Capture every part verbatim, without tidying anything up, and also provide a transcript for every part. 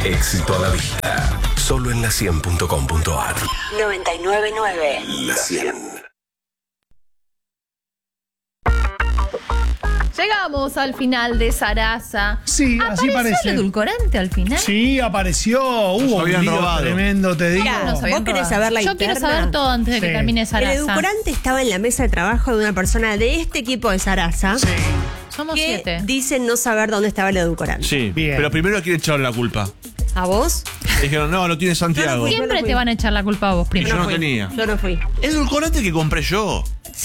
Éxito a la vista. Solo en la cien punto com punto ar. noventa y nueve punto nueve. La cien. Llegamos al final de Sarasa. Sí, así ¿Apareció parece. el edulcorante al final? Sí, apareció. Hubo un habían lío robado. tremendo, te digo. Nos habían ¿Vos querés robado. saber la Yo interna? quiero saber todo antes de que Sí. termine El Sarasa. edulcorante estaba en la mesa de trabajo de una persona de este equipo de Sarasa Sí. Somos que siete. dicen no saber dónde estaba el edulcorante. Sí, Bien. pero primero a quién echaron la culpa. ¿A vos? Dijeron, no, lo tiene Santiago. fui. Siempre Yo no te fui. van a echar la culpa a vos Y primero. yo no fui. tenía. Yo no fui. Es edulcorante que compré yo.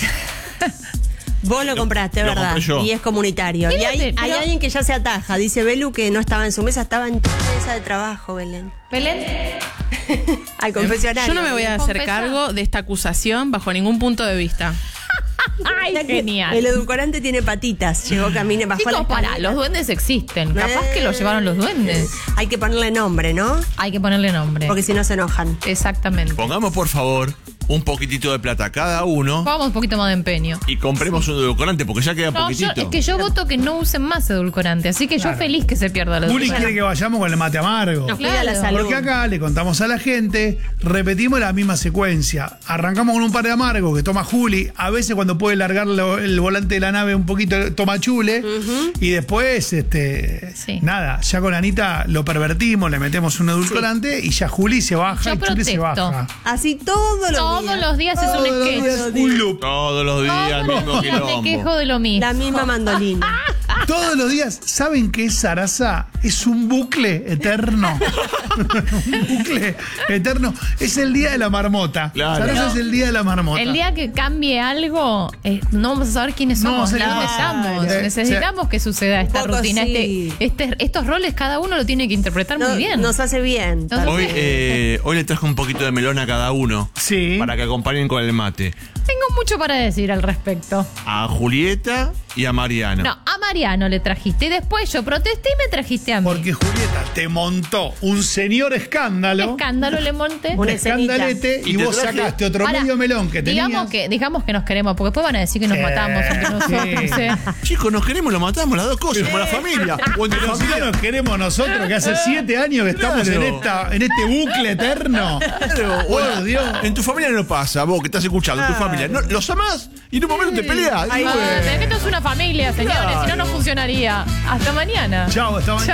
Vos lo compraste, lo ¿verdad? compré yo. Y es comunitario. Y hay, Fíjate, hay pero- alguien que ya se ataja. Dice Belu que no estaba en su mesa, estaba en tu mesa de trabajo, Belén. Belén, Al confesionario. Yo no me voy a hacer Confesá. cargo de esta acusación bajo ningún punto de vista. ay, Ya que genial. El edulcorante tiene patitas. Llegó camino bajo Chicos, la pará, escalera. los duendes existen. Capaz que los llevaron los duendes. Hay que ponerle nombre, ¿no? Hay que ponerle nombre. Porque si no se enojan. Exactamente. Pongamos, por favor, un poquitito de plata cada uno Pongamos un poquito más de empeño. y compremos un edulcorante porque ya queda No, yo- poquitito. es que yo voto que no usen más edulcorante, así que Claro. yo feliz que se pierda la Juli edulcorante. quiere que vayamos con el mate amargo. Nos cuida la Claro. salud. Porque acá le contamos a la gente, repetimos la misma secuencia. Arrancamos con un par de amargos que toma Juli. A veces cuando puede largar lo- el volante de la nave un poquito, toma Chule. Y después, este, Sí. nada, ya con Anita lo pervertimos, le metemos un edulcorante y ya Juli se baja Yo y Chule se protesto. baja. Así todos los Todos días. los días es un Todos los sketch. días un loop. Todos los días, Todos el mismo los días me quilombo. quejo de lo mismo. La misma mandolina. Todos los días, ¿saben qué es Sarasa? Es un bucle eterno. un bucle eterno. Es el día de la marmota. Claro. Sarasa No. es el día de la marmota. El día que cambie algo, eh, no vamos a saber quiénes No, somos, sí, ni dónde claro. estamos. Sí, Necesitamos que suceda esta Un poco rutina. sí. Este, este- estos roles cada uno lo tiene que interpretar No- muy bien. Nos hace bien. Nos- Hoy, eh, hoy le traje un poquito de melón a cada uno. Sí. Para que acompañen con el mate. Tengo mucho para decir al respecto. A Julieta y a Mariano. No, a Mariano le trajiste y después yo protesté y me trajiste a mí. Porque Julieta te montó un señor ¿Qué escándalo. escándalo le monté? Una escenita. Escandalete y, Y te vos traje- sacaste otro Pará, medio melón que tenías. digamos que, digamos que nos queremos, porque después van a decir que nos Sí, matamos entre nosotros. sí. ¿eh? Chicos, nos queremos, lo matamos, las dos cosas, como la familia. O entre Pero si no familia. nos queremos nosotros, que hace siete años que estamos Claro. en, esta, en este bucle eterno. Claro, Por bueno, Dios. en tu familia no pasa, vos que estás escuchando, en tu familia. No, los amás y en un momento te peleas. Ah, Y bueno. pero que esto es una familia, señores, si no, no funcionaría. Hasta mañana. Chao, hasta mañana.